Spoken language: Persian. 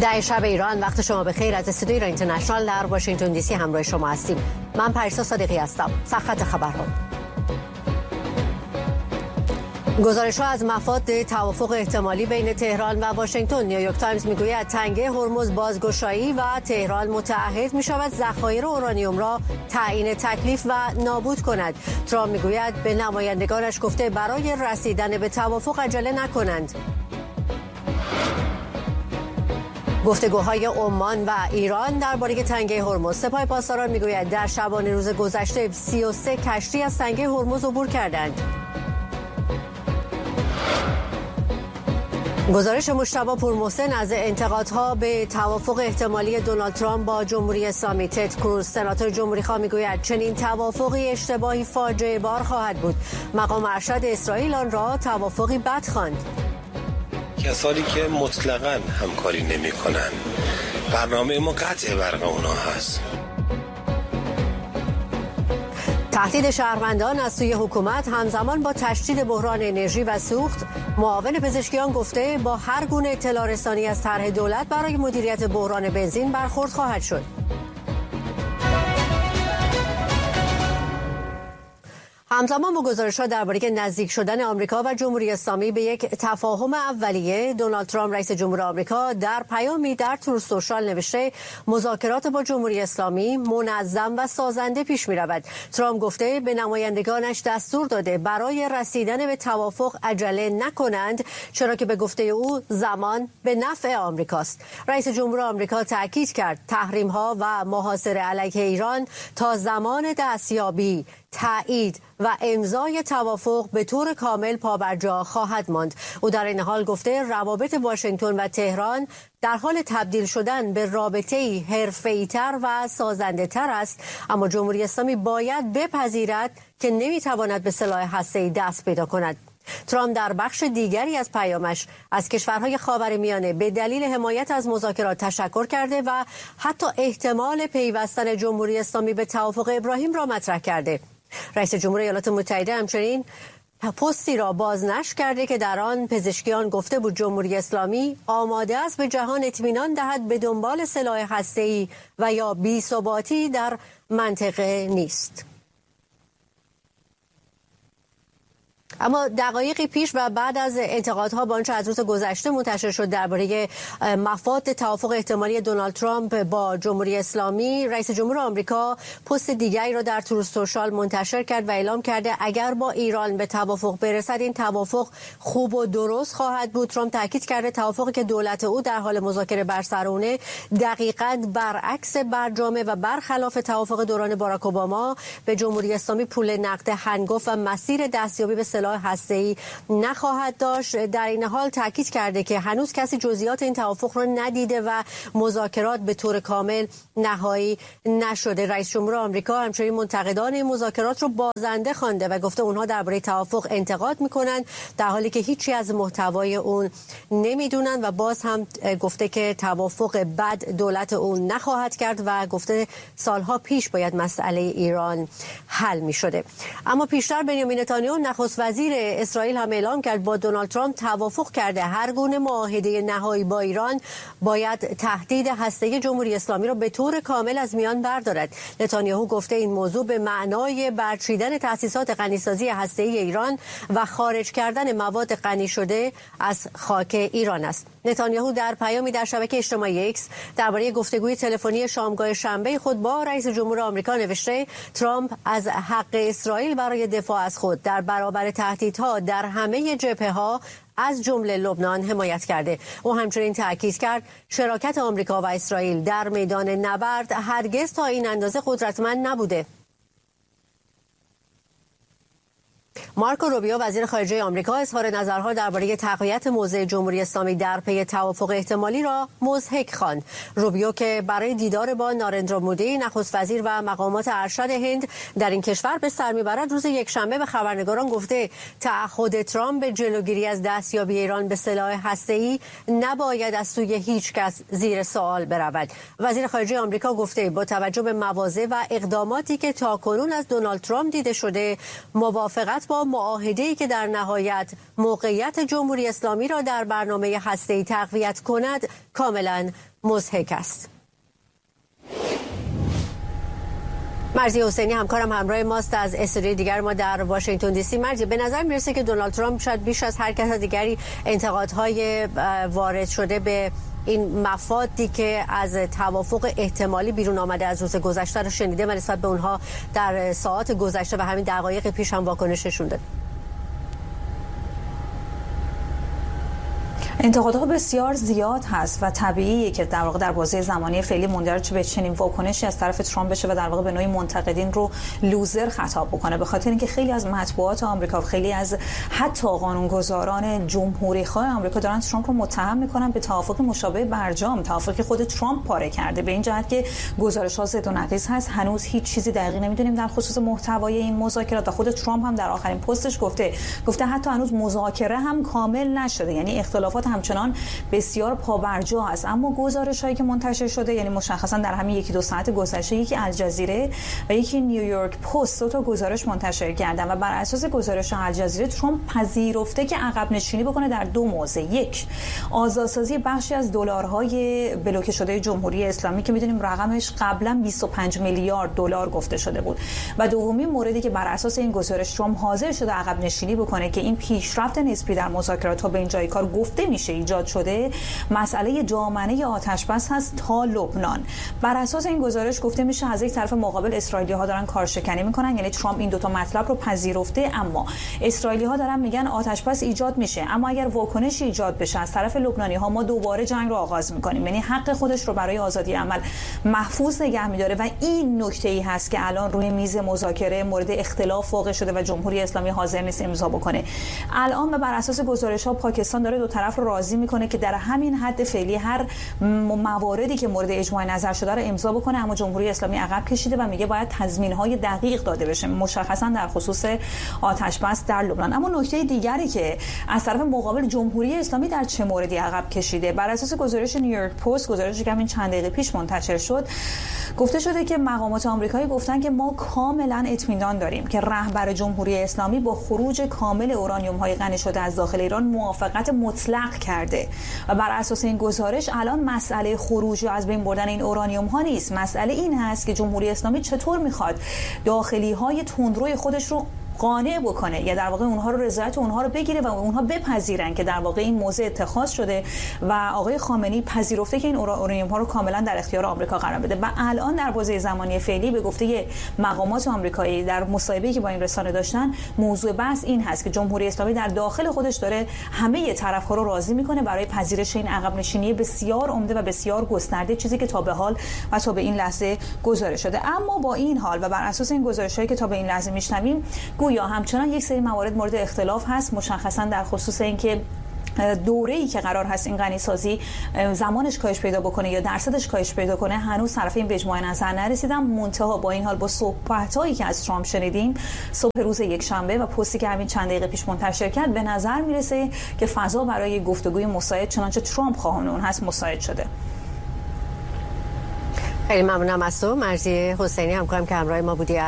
در شب ایران وقت شما بخیر. از استودیوی ایران اینترنشنال در واشنگتن دی سی همراه شما هستیم. من پریسا صادقی هستم. سرخط خبرها. گزارش‌ها از مفاد توافق احتمالی بین تهران و واشنگتن. نیویورک تایمز میگوید تنگه هرمز بازگشایی و تهران متعهد می‌شود ذخایر اورانیوم را تعیین تکلیف و نابود کند. ترامپ میگوید به نمایندگانش گفته برای رسیدن به توافق عجله نکنند. گفتگوهای عمان و ایران درباره تنگه هرمز. سپاه پاسداران میگوید در شبانه روز گذشته 33 کشتی از تنگه هرمز عبور کردند. گزارش مجتبی پورمحسن از انتقادها به توافق احتمالی دونالد ترامپ با جمهوری اسلامی. تد کروز سناتور جمهوری‌خواه میگوید چنین توافقی اشتباهی فاجعه بار خواهد بود. مقام ارشد اسرائیل آن را توافقی بد خواند. کسانی که مطلقاً همکاری نمی‌کنن، برنامه ما قطع برق اونا هست. تهدید شهروندان از سوی حکومت همزمان با تشدید بحران انرژی و سوخت. معاون پزشکیان گفته با هر گونه اطلاع رسانی از طرح دولت برای مدیریت بحران بنزین برخورد خواهد شد. همزمان با گزارش‌ها درباره نزدیک شدن آمریکا و جمهوری اسلامی به یک تفاهم اولیه، دونالد ترامپ رئیس جمهور آمریکا در پیامی در تروث سوشال نوشته مذاکرات با جمهوری اسلامی منظم و سازنده پیش می‌رود. ترامپ گفته به نمایندگانش دستور داده برای رسیدن به توافق عجله نکنند، چرا که به گفته او زمان به نفع آمریکاست. رئیس جمهور آمریکا تاکید کرد تحریم‌ها و محاصره علیه ایران تا زمان دستیابی، تایید و امضای توافق به طور کامل پابرجا خواهد ماند. او در این حال گفته روابط واشنگتن و تهران در حال تبدیل شدن به رابطه‌ای حرفه‌ای‌تر و سازنده‌تر است، اما جمهوری اسلامی باید بپذیرد که نمی‌تواند به سلاح هسته‌ای دست پیدا کند. ترامپ در بخش دیگری از پیامش از کشورهای خاورمیانه به دلیل حمایت از مذاکرات تشکر کرده و حتی احتمال پیوستن جمهوری اسلامی به توافق ابراهیم را مطرح کرده. رئیس جمهور ایالات متحده همچنین پستی را بازنشر کرده که در آن پزشکیان گفته بود جمهوری اسلامی آماده است به جهان اطمینان دهد به دنبال سلاح هسته‌ای و یا بی‌ثباتی در منطقه نیست. اما دقایقی پیش و بعد از انتقادها به آنچه از روز گذشته منتشر شد درباره مفاد توافق احتمالی دونالد ترامپ با جمهوری اسلامی، رئیس جمهور آمریکا پست دیگری را در تروث سوشال منتشر کرد و اعلام کرده اگر با ایران به توافق برسد این توافق خوب و درست خواهد بود. ترامپ تاکید کرده توافقی که دولت او در حال مذاکره بر سر اونه دقیقاً برعکس برجامه و برخلاف توافق دوران باراک اوباما به جمهوری اسلامی پول نقد هنگفت و مسیر دستیابی به سلاح هسته‌ای نخواهد داشت. در این حال تاکید کرده که هنوز کسی جزئیات این توافق را ندیده و مذاکرات به طور کامل نهایی نشده. رئیس جمهور آمریکا همچنین منتقدان این مذاکرات رو بازنده خوانده و گفته اونها درباره توافق انتقاد میکنن در حالی که هیچی از محتوای اون نمیدونن و باز هم گفته که توافق بد دولت اون نخواهد کرد و گفته سالها پیش باید مسئله ایران حل میشده. اما پیشتر بنیامین نتانیاهو نخست وزیر اسرائیل هم اعلام کرد با دونالد ترامپ توافق کرده هر گونه معاهده نهایی با ایران باید تهدید هسته‌ای جمهوری اسلامی را به طور کامل از میان بردارد. نتانیاهو گفته این موضوع به معنای برچیدن تأسیسات غنیسازی هسته‌ای ایران و خارج کردن مواد غنی شده از خاک ایران است. نتانیاهو در پیامی در شبکه اجتماعی ایکس درباره گفتگوی تلفنی شامگاه شنبه خود با رئیس جمهور آمریکا نوشته ترامپ از حق اسرائیل برای دفاع از خود در برابر تهدیدها در همه جبهه‌ها از جمله لبنان حمایت کرده. او همچنین تاکید کرد شراکت آمریکا و اسرائیل در میدان نبرد هرگز تا این اندازه قدرتمند نبوده. مارکو روبیو وزیر خارجه آمریکا اظهار نظرها درباره تقویت موضع جمهوری اسلامی در پی توافق احتمالی را مضحک خواند. روبیو که برای دیدار با نارندرا مودی نخست وزیر و مقامات ارشد هند در این کشور به سر میبرد روز یکشنبه به خبرنگاران گفته تعهد ترامپ به جلوگیری از دستیابی ایران به سلاح هسته‌ای نباید از سوی هیچ کس زیر سوال برود. وزیر خارجه آمریکا گفته با توجه به مواضع و اقداماتی که تاکنون از دونالد ترامپ دیده شده موافقت نسبت با معاهده‌ای که در نهایت موقعیت جمهوری اسلامی را در برنامه هسته‌ای تقویت کند کاملا مضحک است. مرضی حسینی همکارم همراه ماست از استودیوی دیگر ما در واشنگتن دی سی. مرضی، به نظر میرسه که دونالد ترامپ شاید بیش از هر کس دیگری انتقادهای وارد شده به این مفادی که از توافق احتمالی بیرون آمده از روز گذشته رو شنیده و نسبت به اونها در ساعات گذشته و همین دقایق پیش هم واکنششون داد. انتقادها بسیار زیاد هست و طبیعیه که در واقع در بازه زمانی فعلی مندرج به چنین واکنشی از طرف ترامپ بشه و در واقع به نوعی منتقدین رو لوزر خطاب بکنه، به خاطر اینکه خیلی از مطبوعات آمریکا و خیلی از حتی قانونگذاران جمهوری‌خواه آمریکا دارن ترامپ رو متهم میکنن به توافق مشابه برجام، توافقی که خود ترامپ پاره کرده، به این جهت که گزارش‌ها ضد و نقیض هست. هنوز هیچ چیزی دقیق نمیدونیم در خصوص محتوای این مذاکرات و خود ترامپ هم در آخرین پستش گفته حتی هنوز مذاکره هم کامل نشده، یعنی اختلافات همچنان بسیار پابرجا است. اما گزارش‌هایی که منتشر شده، یعنی مشخصا در همین یکی دو ساعت گذشته، یکی الجزیره و یکی نیویورک پست دو تا گزارش منتشر کردن و بر اساس گزارش الجزیره ترامپ پذیرفته که عقب نشینی بکنه در دو موضع: یک، آزادسازی بخشی از دلارهای بلوکه شده جمهوری اسلامی که می‌دونیم رقمش قبلا 25 میلیارد دلار گفته شده بود، و دومین موردی که بر اساس این گزارش ترامپ حاضر شده عقب نشینی بکنه که این پیشرفت نسبی در مذاکرات به اینجای کار گفته میشه ایجاد شده، مسئله دامنه آتش بس هست تا لبنان. بر اساس این گزارش گفته میشه از یک طرف مقابل اسرائیلی‌ها دارن کارشکنی میکنن، یعنی ترامپ این دو تا مطلب رو پذیرفته، اما اسرائیلی‌ها دارن میگن آتش بس ایجاد میشه، اما اگر واکنشی ایجاد بشه از طرف لبنانی‌ها ما دوباره جنگ رو آغاز میکنیم، یعنی حق خودش رو برای آزادی عمل محفوظ نگه میداره. و این نکته‌ای هست که الان روی میز مذاکره مورد اختلاف واقع شده و جمهوری اسلامی حاضر نیست امضا بکنه. الان بر اساس گزارش‌ها پاکستان داره دو طرف رو راضی میکنه که در همین حد فعلی هر مواردی که مورد اجماع نظر شده رو امضا بکنه، اما جمهوری اسلامی عقب کشیده و میگه باید تضمین‌های دقیق داده بشه، مشخصا در خصوص آتش بس در لبنان. اما نکته دیگری که از طرف مقابل جمهوری اسلامی در چه موردی عقب کشیده، بر اساس گزارش نیویورک پست، گزارشی که همین چند دقیقه پیش منتشر شد، گفته شده که مقامات آمریکایی گفتن که ما کاملا اطمینان داریم که رهبر جمهوری اسلامی با خروج کامل اورانیوم‌های غنی شده از داخل ایران موافقت مطلق کرده و بر اساس این گزارش الان مسئله خروج و از بین بردن این اورانیوم ها نیست، مسئله این هست که جمهوری اسلامی چطور میخواد داخلی های تندروی خودش رو قانع بکنه یا در واقع اونها رو رضایت اونها رو بگیره و اونها بپذیرن که در واقع این موضوع اتخاذ شده و آقای خامنه‌ای پذیرفته که این اورانیوم ها رو کاملا در اختیار آمریکا قرار بده. و الان در بازه زمانی فعلی به گفته مقامات آمریکایی در مصاحبه‌ای که با این رسانه داشتن، موضوع بحث این هست که جمهوری اسلامی در داخل خودش داره همه طرف‌ها رو راضی میکنه برای پذیرش این عقب نشینی بسیار عمده و بسیار گسترده، چیزی که تا به حال و تا به این لحظه گزارش شده. اما با این حال و بر اساس این گزارش‌هایی که تا به این لحظه میشنویم، گویا همچنان یک سری موارد مورد اختلاف هست، مشخصا در خصوص اینکه دوره‌ای که قرار هست این غنی‌سازی زمانش کاهش پیدا بکنه یا درصدش کاهش پیدا کنه، هنوز طرفین به اجماع نظر نرسیدن. منتها با این حال با صحبتایی که از ترامپ شنیدیم صبح روز یکشنبه و پستی که همین چند دقیقه پیش منتشر کرد، به نظر میرسه که فضا برای گفتگوی مساعد چنانچه ترامپ خواهان اون هست مساعد شده. خیلی ممنونم از تو مرضی حسینی، همکارم که همراه ما بودی.